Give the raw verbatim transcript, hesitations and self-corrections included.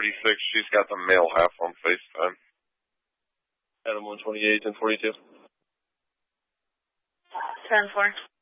thirty-six. She's got the male half on FaceTime. Adam one twenty-eight, ten forty-two. ten four.